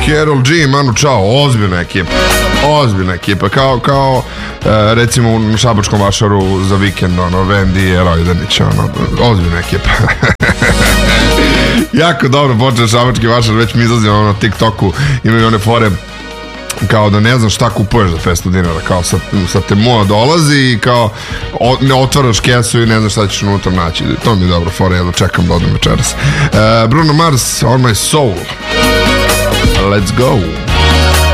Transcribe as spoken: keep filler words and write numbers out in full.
Karol G, Manu Chao, ozbiljna ekipa. Ozbiljna ekipa, kao, kao e, recimo u Šabačkom vašaru za vikend, ono, Vendi, Rojdanić, ono, ozbiljna ekipa. Jako dobro počeo Šabački vašar, već mi izlazimo ono, na TikToku, imaju one fore kao da ne znam šta kupuješ za petsto dinara, kao sa, sa Temua dolazi i kao o, ne otvaraš kesu i ne znaš šta ćeš unutra naći. To mi je dobro fora, jedno čekam da odem večeras. uh, Bruno Mars, On My Soul. Let's go.